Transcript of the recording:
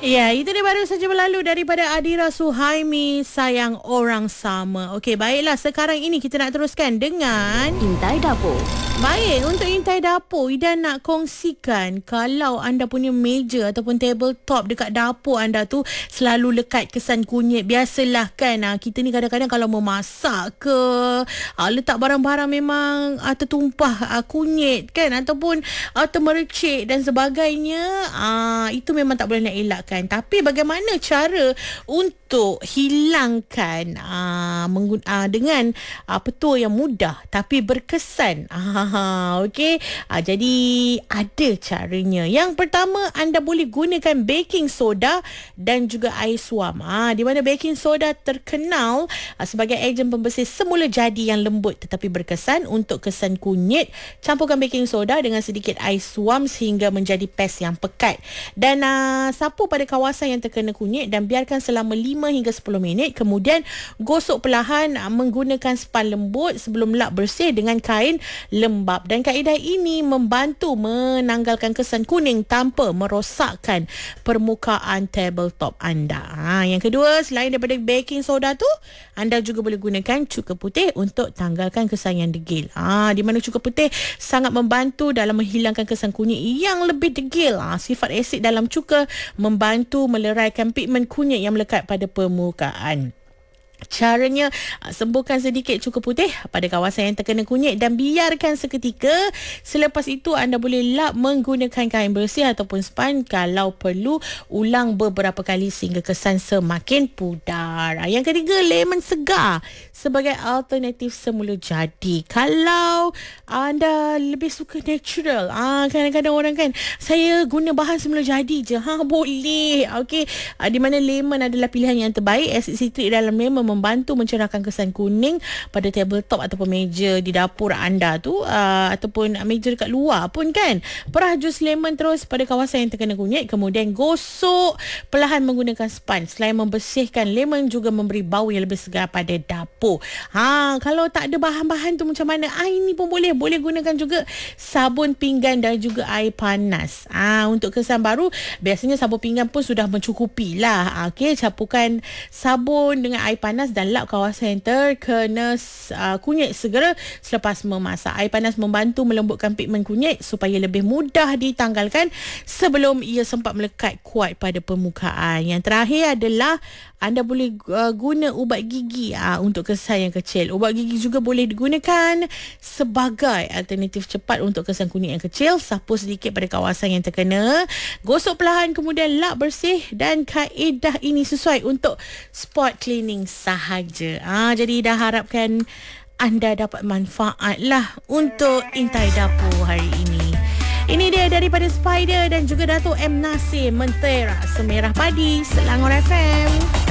Ya, itu dia baru saja berlalu daripada Adira Suhaimi, Sayang Orang Sama. Okey, baiklah. Sekarang ini kita nak teruskan dengan Intai Dapur. Baik, untuk intai dapur, Ida nak kongsikan kalau anda punya meja ataupun tabletop dekat dapur anda tu selalu lekat kesan kunyit. Biasalah kan, kita ni kadang-kadang kalau memasak ke, letak barang-barang memang tertumpah kunyit kan, ataupun termercik dan sebagainya. Itu memang tak boleh nak elakkan. Tapi bagaimana cara untuk hilangkan dengan petua yang mudah tapi berkesan? Okey. Jadi ada caranya. Yang pertama, anda boleh gunakan baking soda dan juga air suam. Di mana baking soda terkenal sebagai ejen pembersih semula jadi yang lembut tetapi berkesan untuk kesan kunyit. Campurkan baking soda dengan sedikit air suam sehingga menjadi pes yang pekat. Dan sapu pada kawasan yang terkena kunyit dan biarkan selama 5 hingga 10 minit. Kemudian gosok perlahan menggunakan span lembut sebelum lap bersih dengan kain lembab. Dan kaedah ini membantu menanggalkan kesan kuning tanpa merosakkan permukaan tabletop anda. Yang kedua, selain daripada baking soda tu, anda juga boleh gunakan cuka putih untuk tanggalkan kesan yang degil. Di mana cuka putih sangat membantu dalam menghilangkan kesan kunyit yang lebih degil. Sifat asid dalam cuka membantu meleraikan pigmen kunyit yang melekat pada permukaan. Caranya, sembuhkan sedikit cuka putih pada kawasan yang terkena kunyit dan biarkan seketika. Selepas itu, anda boleh lap menggunakan kain bersih ataupun span. Kalau perlu, ulang beberapa kali sehingga kesan semakin pudar. Yang ketiga, lemon segar sebagai alternatif semula jadi. Kalau anda lebih suka natural, kadang-kadang orang kan, saya guna bahan semula jadi je. Boleh. Okey. Di mana lemon adalah pilihan yang terbaik. Asid sitrik dalam lemon membantu mencerahkan kesan kuning pada tabletop ataupun meja di dapur anda tu, ataupun meja dekat luar pun kan. Perah jus lemon terus pada kawasan yang terkena kunyit, kemudian gosok perlahan menggunakan span. Selain membersihkan, lemon juga memberi bau yang lebih segar pada dapur. Kalau tak ada bahan-bahan tu macam mana? Ini pun boleh gunakan juga sabun pinggan dan juga air panas. Untuk kesan baru, biasanya sabun pinggan pun sudah mencukupi lah. Okey, campurkan sabun dengan air panas dan lap kawasan yang terkena kunyit segera selepas memasak. Air panas membantu melembutkan pigmen kunyit supaya lebih mudah ditanggalkan sebelum ia sempat melekat kuat pada permukaan. Yang terakhir adalah anda boleh guna ubat gigi untuk kesan yang kecil. Ubat gigi juga boleh digunakan sebagai alternatif cepat untuk kesan kunyit yang kecil. Sapu sedikit pada kawasan yang terkena, gosok perlahan, kemudian lap bersih. Dan kaedah ini sesuai untuk spot cleaning sahaja. Jadi dah harapkan anda dapat manfaat lah untuk intai dapur hari ini. Ini dia daripada Spider dan juga Dato' M. Nasir, Mentera Semerah Padi, Selangor FM.